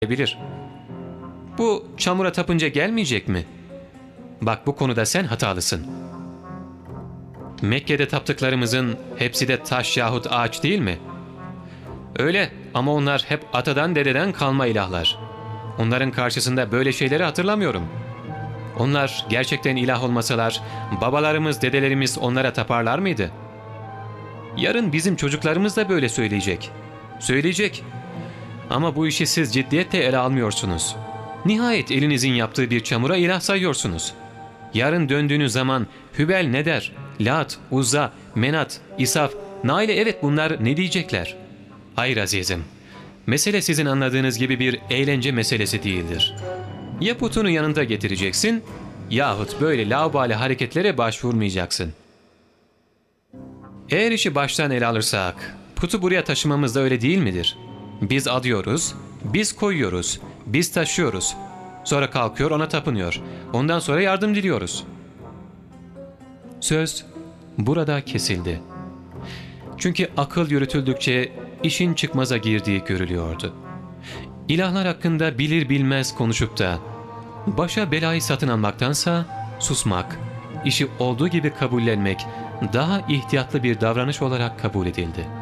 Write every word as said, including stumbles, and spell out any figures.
bilir. Bu çamura tapınca gelmeyecek mi? Bak, bu konuda sen hatalısın. Mekke'de taptıklarımızın hepsi de taş yahut ağaç değil mi? Öyle, ama onlar hep atadan dededen kalma ilahlar. Onların karşısında böyle şeyleri hatırlamıyorum. Onlar gerçekten ilah olmasalar babalarımız, dedelerimiz onlara taparlar mıydı? Yarın bizim çocuklarımız da böyle söyleyecek. Söyleyecek. Ama bu işi siz ciddiyetle ele almıyorsunuz. Nihayet elinizin yaptığı bir çamura ilah sayıyorsunuz. Yarın döndüğünüz zaman Hübel ne der? Lat, Uzza, Menat, İsaf, Naile, evet, bunlar ne diyecekler? Hayır azizim. Mesele sizin anladığınız gibi bir eğlence meselesi değildir. Ya putunu yanında getireceksin yahut böyle laubali hareketlere başvurmayacaksın. Eğer işi baştan ele alırsak putu buraya taşımamız da öyle değil midir? Biz adıyoruz, biz koyuyoruz, biz taşıyoruz. Sonra kalkıyor ona tapınıyor. Ondan sonra yardım diliyoruz. Söz burada kesildi. Çünkü akıl yürütüldükçe işin çıkmaza girdiği görülüyordu. İlahlar hakkında bilir bilmez konuşup da başa belayı satın almaktansa susmak, işi olduğu gibi kabullenmek daha ihtiyatlı bir davranış olarak kabul edildi.